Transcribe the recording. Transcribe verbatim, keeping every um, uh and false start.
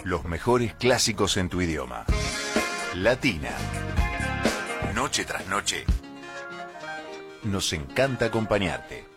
Los mejores clásicos en tu idioma. Latina. Noche tras noche. Nos encanta acompañarte.